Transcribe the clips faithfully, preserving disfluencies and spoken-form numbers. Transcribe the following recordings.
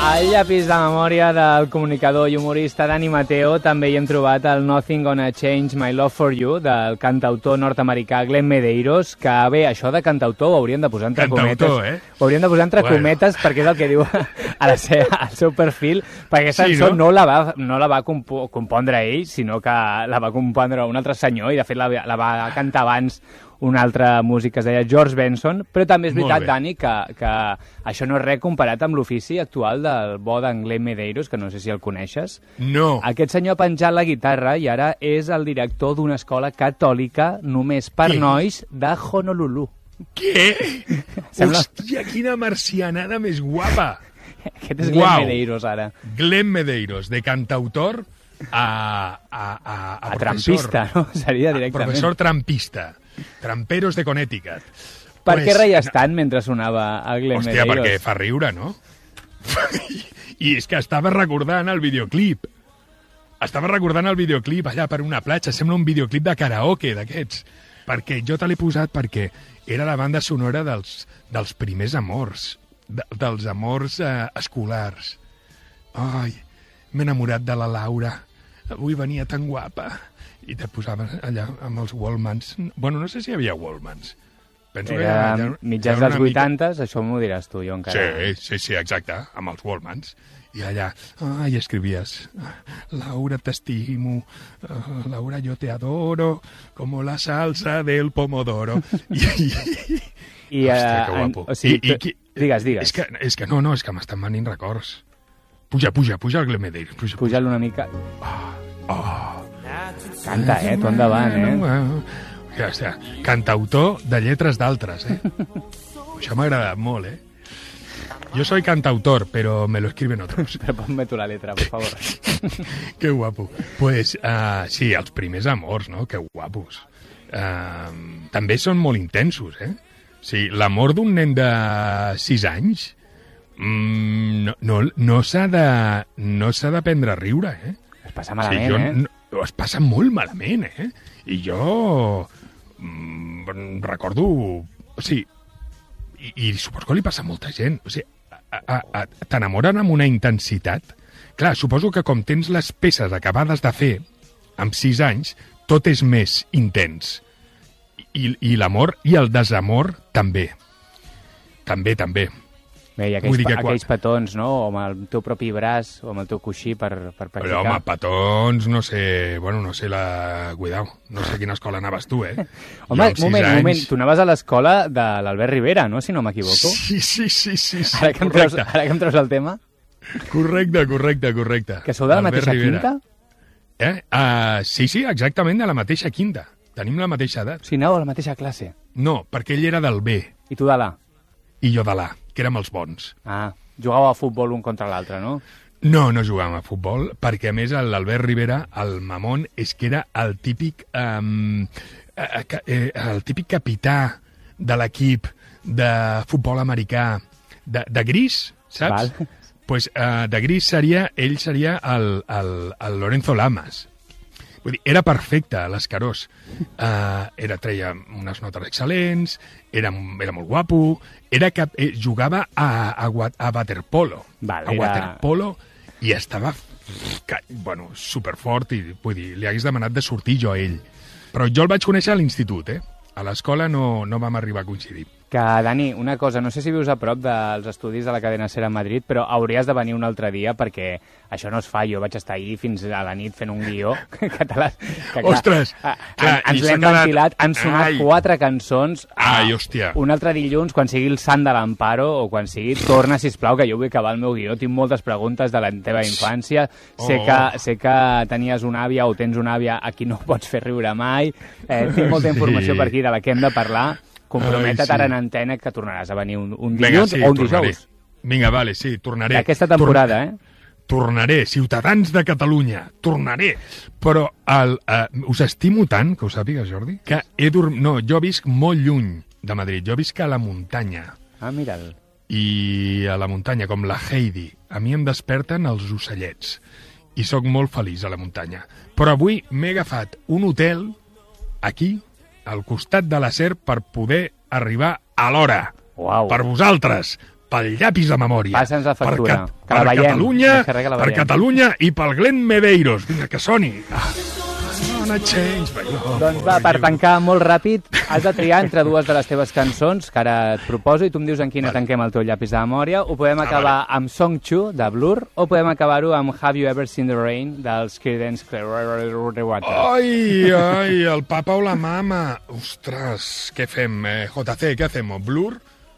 Al llapis de memòria del comunicador i humorista Dani Mateo també hi hem trobat el Nothing Gonna Change My Love For You del cantautor nord-americà Glenn Medeiros, que bé, això de cantautor ho hauríem de posar entre cantautor, cometes. Eh? Ho hauríem de posar entre bueno. cometes perquè és el que diu a la seva, al seu perfil, perquè aquesta sí, cançó no? no la va, no la va compo compondre ell, sinó que la va compondre un altre senyor i de fet la, la va cantar abans un altre músic que es deia George Benson, però també és veritat, Dani, que, que això no és res comparat amb l'ofici actual del bo d'en Glenn Medeiros, que no sé si el coneixes. No. Aquest senyor ha penjat la guitarra i ara és el director d'una escola catòlica només per Què? nois de Honolulu. Què? Sembla... Hòstia, quina marcianada més guapa! Aquest és Glenn wow. Medeiros, ara. Glenn Medeiros, de cantautor a, a, a, a, a trampista, no? Seria directament. Professor trampista. Tramperos de Connecticut. Per pues, què reies tant mentre sonava el Glenn Hòstia, Medeiros? perquè fa riure, no? I és que estava recordant el videoclip. Estava recordant el videoclip allà per una platja. Sembla un videoclip de karaoke d'aquests. Perquè jo te l'he posat perquè era la banda sonora dels, dels primers amors. De, dels amors eh, escolars. Ai, m'he enamorat de la Laura. Avui venia tan guapa. I te posaves allà amb els Wallmans. Bueno, no sé si hi havia Wallmans. Penso era que allà, mitjans dels vuitantes, mica... això m'ho diràs tu, jo encara. Sí, sí, sí, exacte, amb els Wallmans. I allà, ai, escrivies, Laura, t'estimo, uh, Laura, yo te adoro, como la salsa del pomodoro. I, i, I, hòstia, que guapo. En, o sigui, I, i, digues, digues. És que, és que no, no, és que m'estan venint records. Puja, puja, puja el Glenn Medeiros. Puja, puja. Puja-lo una mica. Oh, oh. Canta, eh? Tu endavant, eh? Ja està. Cantautor de lletres d'altres, eh? Això m'ha agradat molt, eh? Yo soy cantautor, pero me lo escriben otros. Pero ponme tu la letra, por favor. Que guapo. Pues, uh, sí, els primers amors, no? Que guapos. Uh, també són molt intensos, eh? Sí, l'amor d'un nen de sis anys mm, no, no, no s'ha de, no s'ha d'aprendre a riure, eh? Es passa malament, sí, jo, eh? No, es passa molt malament, eh? I jo mm, recordo... O sigui, i, i suposo que li passa a molta gent. O sigui, t'enamoren amb una intensitat. Clar, suposo que com tens les peces acabades de fer, amb sis anys, tot és més intens. I, i l'amor i el desamor també. També, també. Bé, i aquells, pa, aquells quan... petons, no? O amb el teu propi braç, o amb el teu coixí per, per practicar. Però, home, petons, no sé... Bueno, no sé la... Cuidao, no sé a quina escola anaves tu, eh? Home, un moment, anys... moment. Tu anaves a l'escola de l'Albert Rivera, no? Si no m'equivoco. Sí, sí, sí, sí, sí. Ara que, em treus, ara que em treus el tema. Correcte, correcte, correcte. Que sou de la mateixa Rivera. Quinta? Eh? Uh, sí, sí, exactament, de la mateixa quinta. Tenim la mateixa edat. O sigui, aneu a la mateixa classe. No, perquè ell era del B. I tu de l'A. I jo de l'A, que érem els bons. Ah, jugàveu a futbol un contra l'altre, no? No, no jugàvem a futbol, perquè a més l'Albert Rivera, el mamón, és que era el típic, um, el típic capità de l'equip de futbol americà de, de gris, saps? Val. Pues, uh, de gris seria, ell seria el, el, el Lorenzo Lamas. Vull dir, era perfecte, l'Escarós. Uh, era, treia unes notes excel·lents, era, era molt guapo, era que eh, jugava a, a, a waterpolo. Val, a era... waterpolo i estava, bueno, superfort, i vull dir, li hagués demanat de sortir jo a ell. Però jo el vaig conèixer a l'institut, eh? A l'escola no, no vam arribar a coincidir. Que, Dani, una cosa, no sé si vius a prop dels estudis de la cadena SER a Madrid, però hauries de venir un altre dia perquè això no es fa. Jo vaig estar ahir fins a la nit fent un guió que, te la, que clar, ostres! Clar, en, ens l'hem ventilat, han sonat ai. quatre cançons. Ai, hòstia! Un altre dilluns, quan sigui el Sant de l'Amparo o quan sigui, torna, sisplau, que jo vull acabar el meu guió. Tinc moltes preguntes de la teva infància. Oh. Sé, que, sé que tenies una àvia o tens una àvia a qui no pots fer riure mai. Eh, tinc molta informació sí. per aquí de la que hem de parlar. Compromete't sí. ara en antena que tornaràs a venir un, un dilluns Venga, sí, o un tornaré. dijous. Vinga, vale, sí, tornaré. D'aquesta temporada, Torn... eh? Tornaré, Ciutadans de Catalunya, tornaré. Però el, uh, us estimo tant, que ho sàpigues, Jordi, que he dorm... No, jo visc molt lluny de Madrid, jo visc a la muntanya. Ah, mira'l. I a la muntanya, com la Heidi, a mi em desperten els ocellets. I sóc molt feliç a la muntanya. Però avui m'he agafat un hotel aquí, al costat de la SER, per poder arribar a l'hora. Uau. Per vosaltres, pel llapis de memòria. Passa'ns la factura, per, que la per veiem. Catalunya, Que la per veiem. Catalunya i pel Glenn Medeiros. Vinga, que soni. Ah. No change, oh, doncs va, per tancar molt ràpid, has de triar entre dues de les teves cançons, que ara et proposo, i tu em dius en quina vale. tanquem el teu llapis de memòria. Ho podem acabar ah, vale. amb Song two, de Blur, o podem acabar-ho amb Have You Ever Seen the Rain, dels Creedence Clearwater. Ai, ai, el papa o la mama. Ostres, què fem? Eh, J C, què fem? Blur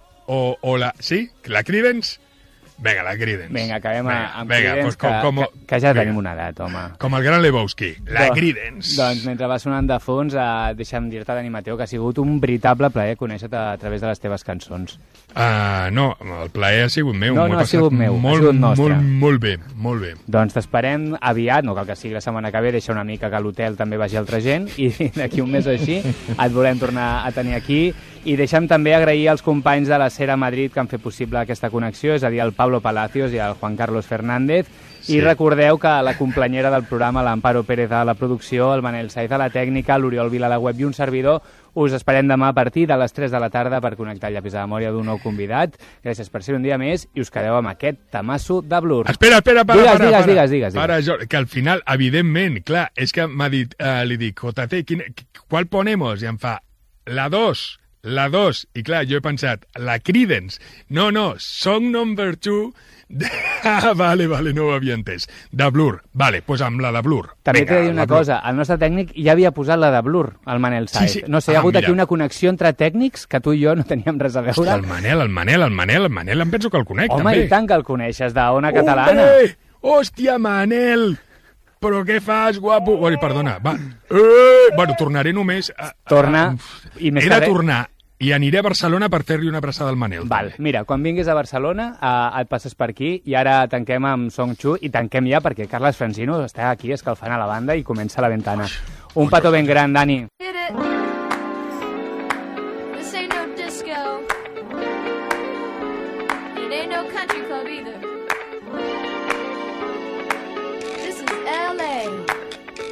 o, o la... Sí? La Creedence? Vinga, la Creedence. Vinga, acabem venga, amb venga, Creedence, pues, com, com, que, que ja venga. tenim una edat, home. Com el gran Lebowski, la Do, Creedence. Doncs mentre va sonant de fons, eh, deixa'm dir-te, Dani Mateu, que ha sigut un veritable plaer conèixer-te a través de les teves cançons. Uh, no, el plaer ha sigut meu. No, no ha sigut meu, molt, ha sigut nostre. Molt, molt bé, molt bé. Doncs t'esperem aviat, no cal que sigui la setmana que ve, deixa una mica que a l'hotel també vagi altra gent, i d'aquí un mes o així et volem tornar a tenir aquí. I deixa'm també agrair als companys de la Sera Madrid que han fet possible aquesta connexió, és a dir, el Pablo Palacios i el Juan Carlos Fernández. Sí. I recordeu que la complenyera del programa, l'Amparo Pérez a la producció, el Manel Saiz a la tècnica, l'Oriol Vila a la web i un servidor, us esperem demà a partir de les tres de la tarda per connectar el llapis de memòria d'un nou convidat. Gràcies per ser un dia més i us quedeu amb aquest tamasso de Blur. Espera, espera, para, digues, para, digues, para. Digues, digues, para, digues. Jo, que al final, evidentment, clar, és que m'ha dit, uh, li dic, J C, quin, qual ponemos? I em fa, la dos. La dos, i clar, jo he pensat, la Creedence. No, no, song number two. De... Ah, vale, vale, no ho havia entès. De Blur. Vale, doncs pues amb la de Blur. També t'he de dir una cosa, el nostre tècnic ja havia posat la de Blur, el Manel Saiz. Sí, sí. No sé, hi ha ah, hagut mira. aquí una connexió entre tècnics que tu i jo no teníem res a veure. Hosti, el Manel, el Manel, el Manel, el Manel, em penso que el conec, Home, també. Home, i tant que el coneixes, d'Ona Catalana. Hombre! Hòstia, Manel! Però què fas, guapo? Oi, perdona, va. Eh! Bueno, tornaré només... A... Torna. I més He de tornar i aniré a Barcelona per fer-li una abraçada al Manel. Val, també. Mira, quan vinguis a Barcelona eh, et passes per aquí i ara tanquem amb Song two i tanquem ja perquè Carles Francino està aquí escalfant a la banda i comença la ventana. Un petó ben gran, Dani. Hit it. This ain't no disco. It ain't no country club either.